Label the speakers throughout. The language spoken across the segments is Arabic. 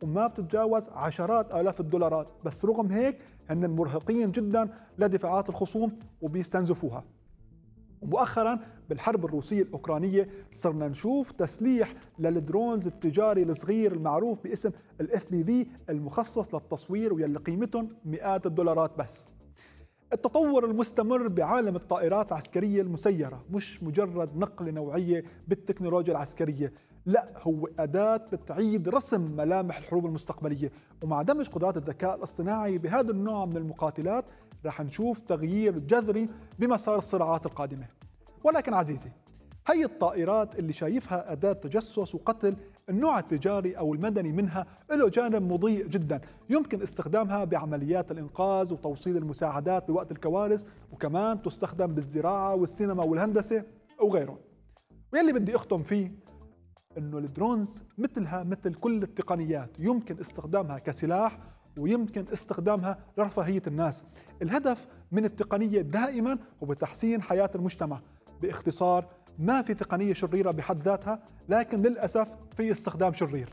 Speaker 1: وما بتتجاوز عشرات آلاف الدولارات، بس رغم هيك هن مرهقين جدا لدفاعات الخصوم وبيستنزفوها. ومؤخرا بالحرب الروسية الأوكرانية صرنا نشوف تسليح للدرونز التجاري الصغير المعروف باسم FPV المخصص للتصوير واللي قيمتهم مئات الدولارات بس. التطور المستمر بعالم الطائرات العسكرية المسيرة مش مجرد نقلة نوعية بالتكنولوجيا العسكرية، لا هو أداة بتعيد رسم ملامح الحروب المستقبلية. ومع دمج قدرات الذكاء الاصطناعي بهذا النوع من المقاتلات رح نشوف تغيير جذري بمسار الصراعات القادمة. ولكن عزيزي، هي الطائرات اللي شايفها أداة تجسس وقتل، النوع التجاري أو المدني منها له جانب مضيء جدا يمكن استخدامها بعمليات الإنقاذ وتوصيل المساعدات بوقت الكوارث، وكمان تستخدم بالزراعة والسينما والهندسة وغيرهم. واللي بدي أختم فيه إنه الدرونز مثلها مثل كل التقنيات يمكن استخدامها كسلاح ويمكن استخدامها لرفاهية الناس. الهدف من التقنية دائما هو تحسين حياة المجتمع. باختصار، ما في تقنية شريرة بحد ذاتها، لكن للأسف في استخدام شرير.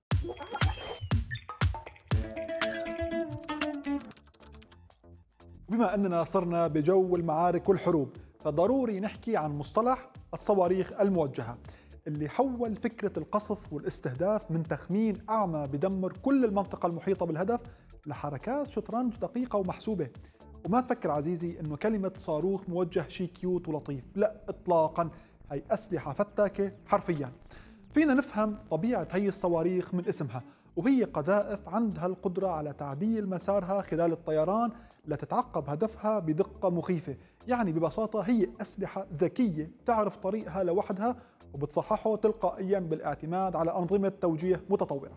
Speaker 1: بما أننا صرنا بجو المعارك والحروب، فضروري نحكي عن مصطلح الصواريخ الموجهة اللي حول فكرة القصف والاستهداف من تخمين أعمى بدمر كل المنطقة المحيطة بالهدف لحركات شطرنج دقيقة ومحسوبة. وما تفكر عزيزي إنه كلمة صاروخ موجه شي كيوت ولطيف، لا إطلاقا، هي أسلحة فتاكة حرفيا. فينا نفهم طبيعة هي الصواريخ من اسمها، وهي قذائف عندها القدرة على تعديل مسارها خلال الطيران لتتعقب هدفها بدقة مخيفة. يعني ببساطة هي أسلحة ذكية تعرف طريقها لوحدها وبتصححه تلقائيا بالاعتماد على أنظمة توجيه متطورة.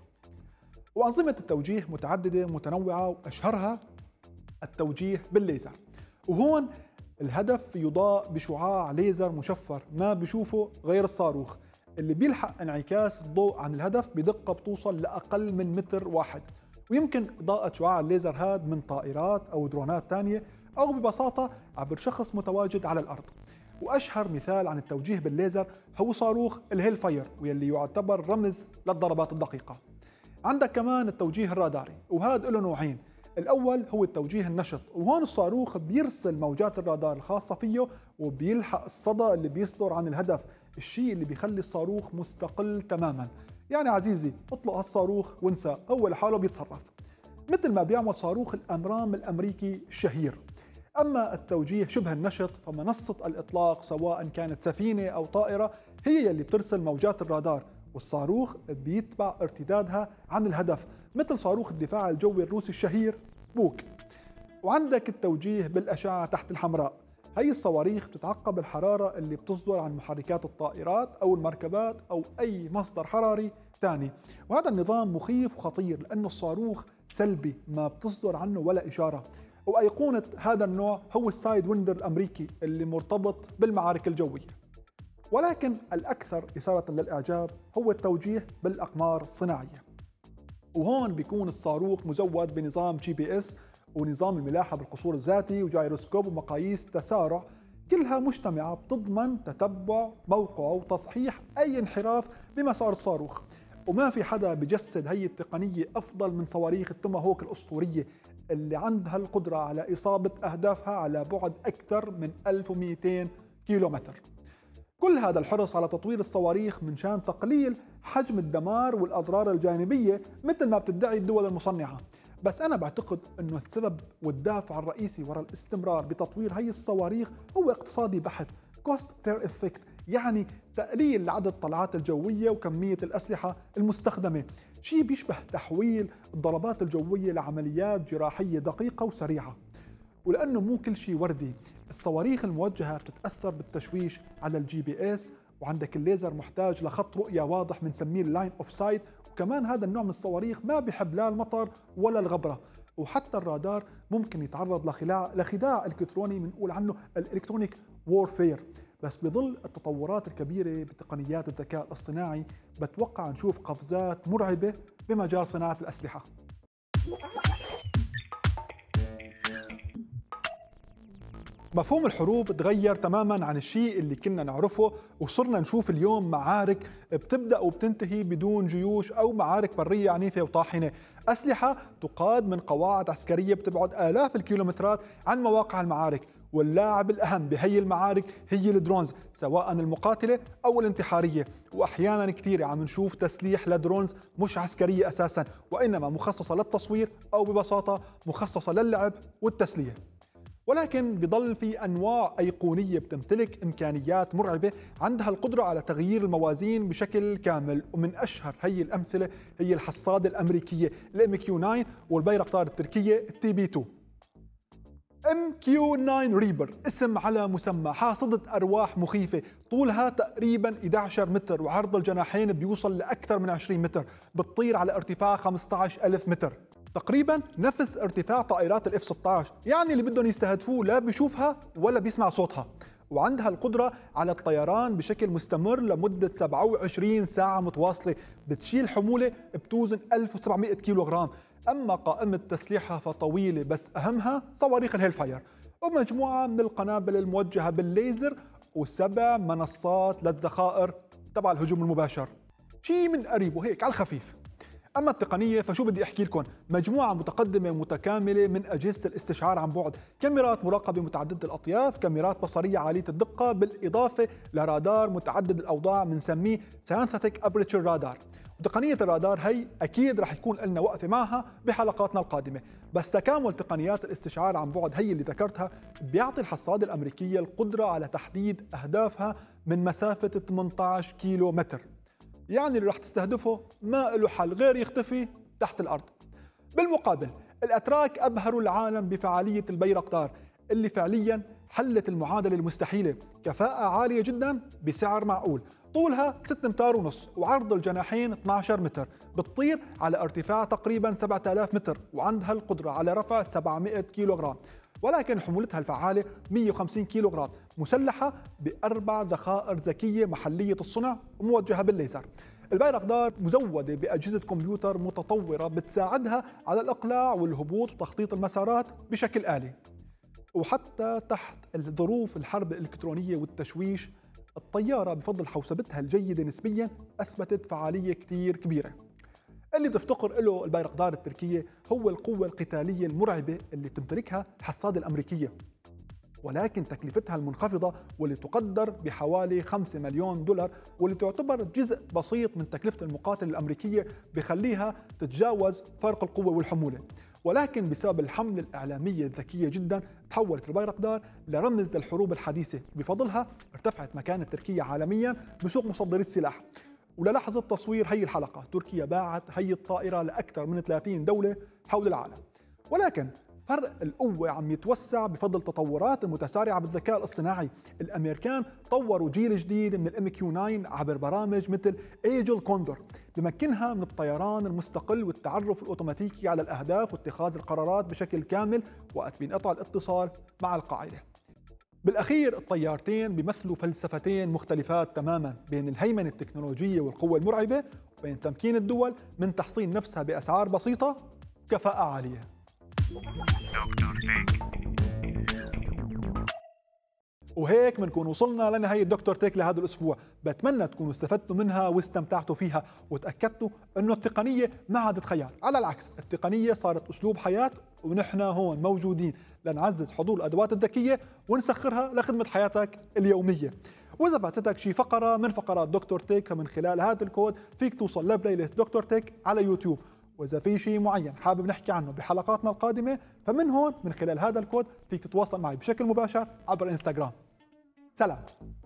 Speaker 1: وأنظمة التوجيه متعددة متنوعة، وأشهرها التوجيه بالليزر. وهون الهدف يضاء بشعاع ليزر مشفر ما بيشوفه غير الصاروخ، اللي بيلحق انعكاس الضوء عن الهدف بدقة بتوصل لأقل من متر واحد. ويمكن إضاءة شعاع الليزر هاد من طائرات أو درونات تانية، أو ببساطة عبر شخص متواجد على الأرض. وأشهر مثال عن التوجيه بالليزر هو صاروخ الهيل فاير، واللي يعتبر رمز للضربات الدقيقة. عندك كمان التوجيه الراداري، وهذا له نوعين. الأول هو التوجيه النشط، وهون الصاروخ بيرسل موجات الرادار الخاصة فيه وبيلحق الصدى اللي بيصدر عن الهدف، الشيء اللي بيخلي الصاروخ مستقل تماما. يعني عزيزي اطلق هالصاروخ وانسى، هو لحاله بيتصرف مثل ما بيعمل صاروخ الأمرام الأمريكي الشهير. أما التوجيه شبه النشط فمنصة الإطلاق سواء كانت سفينة أو طائرة هي اللي بترسل موجات الرادار، والصاروخ بيتبع ارتدادها عن الهدف مثل صاروخ الدفاع الجوي الروسي الشهير بوك. وعندك التوجيه بالأشعة تحت الحمراء، هي الصواريخ بتتعقب الحرارة اللي بتصدر عن محركات الطائرات أو المركبات أو أي مصدر حراري ثاني. وهذا النظام مخيف وخطير لأنه الصاروخ سلبي ما بتصدر عنه ولا إشارة. وأيقونة هذا النوع هو السايد ويندر الأمريكي اللي مرتبط بالمعارك الجوية. ولكن الأكثر إثارة للإعجاب هو التوجيه بالأقمار الصناعية، وهون بيكون الصاروخ مزود بنظام GPS ونظام الملاحة بالقشور الذاتي وجايروسكوب ومقاييس تسارع، كلها مجتمعة بتضمن تتبع موقعه وتصحيح أي انحراف بمسار الصاروخ. وما في حدا بجسد هي التقنية أفضل من صواريخ التوماهوك الأسطورية اللي عندها القدرة على إصابة أهدافها على بعد أكثر من 1200 كيلومتر. كل هذا الحرص على تطوير الصواريخ من شان تقليل حجم الدمار والأضرار الجانبية مثل ما بتدعي الدول المصنعة. بس أنا بعتقد أنه السبب والدافع الرئيسي وراء الاستمرار بتطوير هي الصواريخ هو اقتصادي بحت، cost per effect، يعني تقليل عدد الطلعات الجوية وكمية الأسلحة المستخدمة، شيء بيشبه تحويل الضربات الجوية لعمليات جراحية دقيقة وسريعة. ولأنه مو كل شيء وردي، الصواريخ الموجهة بتتأثر بالتشويش على الGPS، وعندك الليزر محتاج لخط رؤية واضح بنسميه اللاين اوف سايت، وكمان هذا النوع من الصواريخ ما بيحب لا المطر ولا الغبرة. وحتى الرادار ممكن يتعرض لخداع الكتروني بنقول عنه الالكترونيك وورفير. بس بظل التطورات الكبيرة بتقنيات الذكاء الاصطناعي بتوقع نشوف قفزات مرعبة بمجال صناعة الأسلحة. مفهوم الحروب تغير تماما عن الشيء اللي كنا نعرفه، وصرنا نشوف اليوم معارك بتبدأ وبتنتهي بدون جيوش أو معارك برية عنيفة وطاحنة، أسلحة تقاد من قواعد عسكرية بتبعد آلاف الكيلومترات عن مواقع المعارك، واللاعب الأهم بهي المعارك هي الدرونز سواء المقاتلة أو الانتحارية، وأحيانا كثيرة عم نشوف تسليح لدرونز مش عسكرية أساسا، وإنما مخصصة للتصوير أو ببساطة مخصصة للعب والتسلية. ولكن بضل في أنواع أيقونية بتمتلك إمكانيات مرعبة عندها القدرة على تغيير الموازين بشكل كامل، ومن أشهر هي الأمثلة هي الحصادة الأمريكية MQ-9 والبيرقطار التركية TB2. MQ-9 ريبر اسم على مسمى، حاصدة أرواح مخيفة، طولها تقريبا 11 متر وعرض الجناحين بيوصل لأكثر من 20 متر، بتطير على ارتفاع 15,000 متر، تقريبا نفس ارتفاع طائرات الF-16، يعني اللي بدهم يستهدفوه لا بيشوفها ولا بيسمع صوتها، وعندها القدرة على الطيران بشكل مستمر لمدة 27 ساعة متواصلة، بتشيل حمولة بتوزن 1700 كيلوغرام. أما قائمة تسليحها فطويلة، بس أهمها صواريخ الهيل فاير ومجموعة من القنابل الموجهة بالليزر و7 منصات للذخائر تبع الهجوم المباشر، شيء من قريبه هيك على الخفيف. أما التقنية فشو بدي أحكي لكم، مجموعة متقدمة متكاملة من أجهزة الاستشعار عن بعد، كاميرات مراقبة متعددة الأطياف، كاميرات بصرية عالية الدقة، بالإضافة لرادار متعدد الأوضاع بنسميه Synthetic Aperture Radar. وتقنية الرادار هي أكيد رح يكون لنا وقفة معها بحلقاتنا القادمة، بس تكامل تقنيات الاستشعار عن بعد هي اللي ذكرتها بيعطي الحصادة الأمريكية القدرة على تحديد أهدافها من مسافة 18 كيلو متر، يعني اللي رح تستهدفه ما له حل غير يختفي تحت الأرض. بالمقابل الأتراك أبهروا العالم بفعالية البيرقطار اللي فعليا حلت المعادلة المستحيلة، كفاءة عالية جدا بسعر معقول، طولها 6 أمتار ونص وعرض الجناحين 12 متر، بتطير على ارتفاع تقريبا 7000 متر، وعندها القدرة على رفع 700 كيلوغرام، ولكن حمولتها الفعالة 150 كيلوغرام، مسلحة ب4 ذخائر ذكية محلية الصنع وموجهة بالليزر. البيرقطار مزودة بأجهزة كمبيوتر متطورة بتساعدها على الإقلاع والهبوط وتخطيط المسارات بشكل آلي، وحتى تحت ظروف الحرب الإلكترونية والتشويش الطيارة بفضل حوسبتها الجيدة نسبيا أثبتت فعالية كتير كبيرة. اللي بتفتقر له البيرقطار التركية هو القوة القتالية المرعبة اللي بتمتلكها الحصادة الأمريكية، ولكن تكلفتها المنخفضة واللي تقدر بحوالي 5 مليون دولار، واللي تعتبر جزء بسيط من تكلفة المقاتل الأمريكية بخليها تتجاوز فرق القوة والحمولة. ولكن بسبب الحملة الإعلامية الذكية جدا تحولت البيرقطار لرمز للحروب الحديثة، بفضلها ارتفعت مكانة تركيا عالميا بسوق مصدري السلاح. وللحظة تصوير هي الحلقة تركيا باعت هي الطائرة لأكثر من 30 دولة حول العالم، ولكن فرق القوة عم يتوسع بفضل تطورات المتسارعة بالذكاء الاصطناعي. الأمريكان طوروا جيل جديد من MQ-9 عبر برامج مثل ايجل كوندور بمكنها من الطيران المستقل والتعرف الأوتوماتيكي على الأهداف واتخاذ القرارات بشكل كامل وقت بينقطع الاتصال مع القاعدة. بالأخير الطيارتين بيمثلوا فلسفتين مختلفات تماما بين الهيمنة التكنولوجية والقوة المرعبة، وبين تمكين الدول من تحصين نفسها بأسعار بسيطة وكفاءة عالية. وهيك بنكون وصلنا لنهاية دكتور تيك لهذا الأسبوع، بتمنى تكونوا استفدتوا منها واستمتعتوا فيها وتأكدتوا أنه التقنية ما عادت خيار، على العكس التقنية صارت أسلوب حياة، ونحن هون موجودين لنعزز حضور الأدوات الذكية ونسخرها لخدمة حياتك اليومية. وإذا فاتتك شي فقرة من فقرات دكتور تيك فمن خلال هذا الكود فيك توصل لبلاي ليست دكتور تيك على يوتيوب، وإذا في شيء معين حابب نحكي عنه بحلقاتنا القادمة فمن هون من خلال هذا الكود فيك تتواصل معي بشكل مباشر عبر انستغرام. سلام.